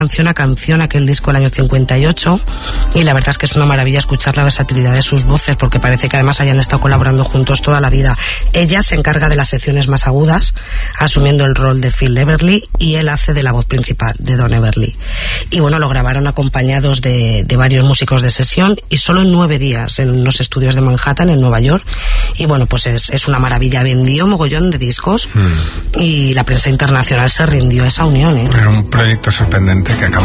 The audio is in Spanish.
canción a canción aquel disco del año 58, y la verdad es que es una maravilla escuchar la versatilidad de sus voces, porque parece que además hayan estado colaborando juntos toda la vida. Ella se encarga de las secciones más agudas, asumiendo el rol de Phil Everly, y él hace de la voz principal, de Don Everly. Y bueno, lo grabaron acompañados de varios músicos de sesión, y solo en 9 días en los estudios de Manhattan, en Nueva York. Y bueno, pues es una maravilla. Vendió mogollón de discos y la prensa internacional se rindió a esa unión, ¿eh? Era un proyecto sorprendente que acabó